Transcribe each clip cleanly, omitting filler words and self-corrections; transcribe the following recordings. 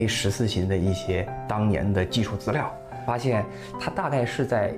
14型的一些当年的技术资料，发现它大概是在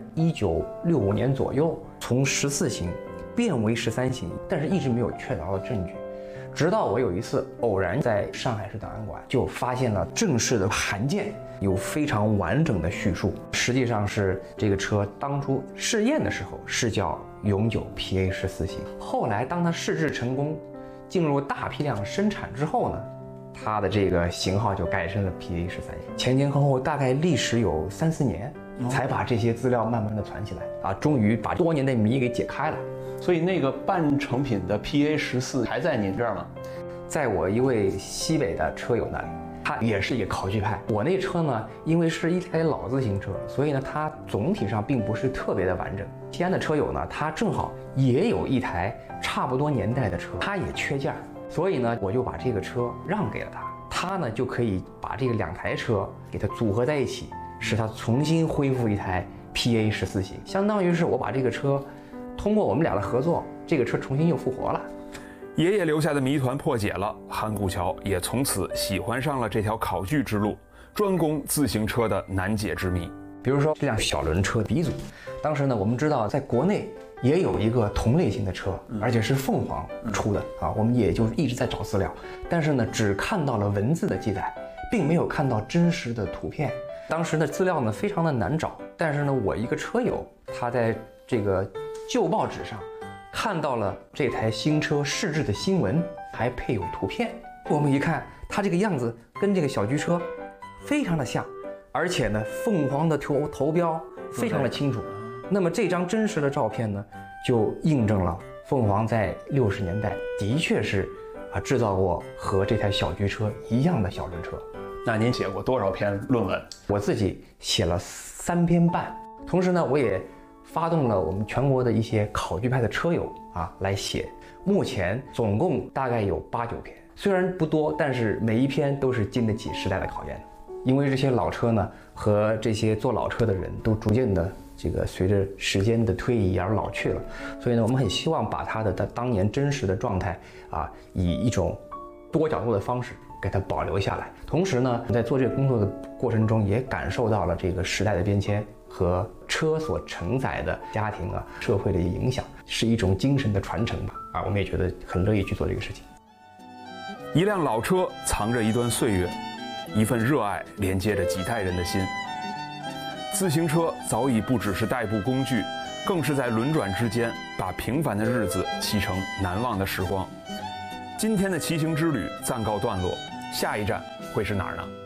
1965年左右从14型变为13型，但是一直没有确凿的证据。直到我有一次偶然在上海市档案馆就发现了正式的函件，有非常完整的叙述。实际上是这个车当初试验的时候是叫永久 PA14型，后来当它试制成功，进入大批量生产之后呢，它的这个型号就改成了 PA13型。前前后后大概历时有3、4年，才把这些资料慢慢的传起来啊，终于把多年的谜给解开了。 所以那个半成品的 PA14还在您这儿吗？ 在我一位西北的车友那里，他也是一个考据派。我那车呢，因为是一台老自行车，所以呢，它总体上并不是特别的完整。西安的车友呢，他正好也有一台差不多年代的车，他也缺件，所以呢，我就把这个车让给了他，他呢就可以把这个2台车给它组合在一起，使它重新恢复一台 PA14型，相当于是我把这个车通过我们俩的合作，这个车重新又复活了。 爷爷留下的谜团破解了，韩顾桥也从此喜欢上了这条考据之路，专攻自行车的难解之谜。 比如说这辆小轮车鼻祖，当时呢，我们知道在国内也有一个同类型的车，而且是凤凰出的啊，我们也就一直在找资料，但是呢，只看到了文字的记载，并没有看到真实的图片。当时的资料呢非常的难找，但是呢，我一个车友他在这个旧报纸上看到了这台新车试制的新闻，还配有图片。我们一看，它这个样子跟这个小桔车非常的像，而且呢，凤凰的头标非常的清楚。那么这张真实的照片呢，就印证了凤凰在60年代的确是制造过和这台小桔车一样的小轮车。 那您写过多少篇论文？ 我自己写了3篇半，同时呢，我也发动了我们全国的一些考据派的车友来写，目前总共大概有8、9篇，虽然不多，但是每一篇都是经得起时代的考验的。因为这些老车呢和这些做老车的人都逐渐的随着时间的推移而老去了，所以呢，我们很希望把它的当年真实的状态以一种多角度的方式给它保留下来。同时呢，在做这个工作的过程中，也感受到了这个时代的变迁和车所承载的家庭社会的影响，是一种精神的传承吧。我们也觉得很乐意去做这个事情。 一辆老车藏着一段岁月，一份热爱连接着几代人的心。自行车早已不只是代步工具，更是在轮转之间把平凡的日子骑成难忘的时光。今天的骑行之旅暂告段落，下一站会是哪儿呢？